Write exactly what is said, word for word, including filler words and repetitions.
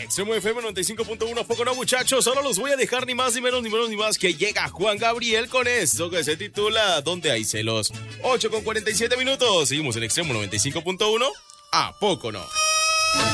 Extremo F M noventa y cinco punto uno. Poco no, muchachos. Ahora los voy a dejar ni más ni menos ni menos ni más que llega Juan Gabriel con esto que se titula ¿Dónde hay celos? ocho con cuarenta y siete minutos. Seguimos en Extremo noventa y cinco punto uno. ¿A poco no?